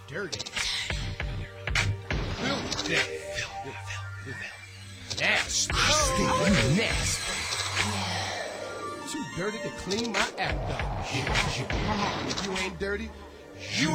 Dirty. Filthy. Nasty. Nasty. Too dirty to clean my act up. If you ain't dirty, you